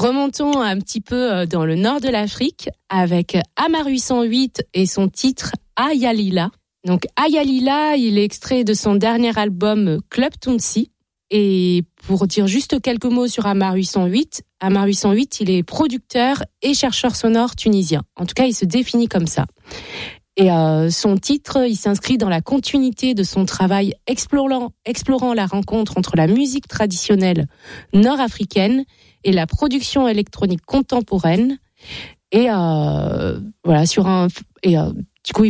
Remontons un petit peu dans le nord de l'Afrique avec Amar 808 et son titre Ayalila. Donc Ayalila, il est extrait de son dernier album Club Tunsi. Et pour dire juste quelques mots sur Amar 808, il est producteur et chercheur sonore tunisien. En tout cas, il se définit comme ça. Et son titre, il s'inscrit dans la continuité de son travail explorant la rencontre entre la musique traditionnelle nord-africaine et la production électronique contemporaine. Et voilà, du coup, il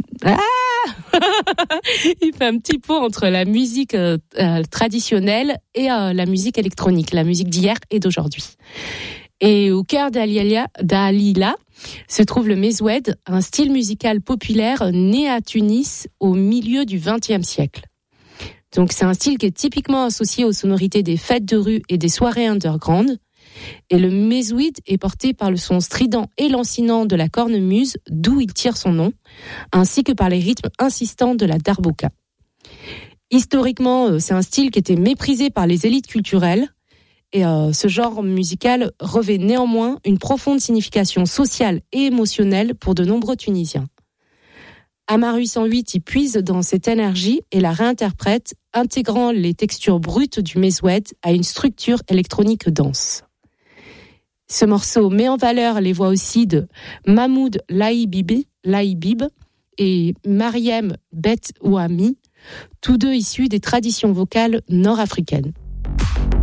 fait un petit pont entre la musique traditionnelle et la musique électronique, la musique d'hier et d'aujourd'hui. Et au cœur d'Alila se trouve le mezoued, un style musical populaire né à Tunis au milieu du XXe siècle. Donc c'est un style qui est typiquement associé aux sonorités des fêtes de rue et des soirées underground. Et le mezouid est porté par le son strident et lancinant de la cornemuse, d'où il tire son nom, ainsi que par les rythmes insistants de la darbuka. Historiquement, c'est un style qui était méprisé par les élites culturelles, et ce genre musical revêt néanmoins une profonde signification sociale et émotionnelle pour de nombreux Tunisiens. Amar 808 y puise dans cette énergie et la réinterprète, intégrant les textures brutes du mezoued à une structure électronique dense. Ce morceau met en valeur les voix aussi de Mahmoud Laïbib et Mariem Bet Ouami, tous deux issus des traditions vocales nord-africaines.